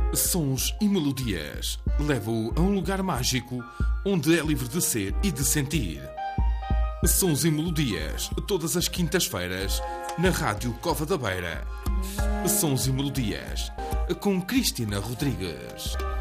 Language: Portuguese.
Sons e melodias. Leva-o a um lugar mágico onde é livre de ser e de sentir. Sons e melodias, todas as quintas-feiras, na Rádio Cova da Beira. Sons e melodias, com Cristina Rodrigues.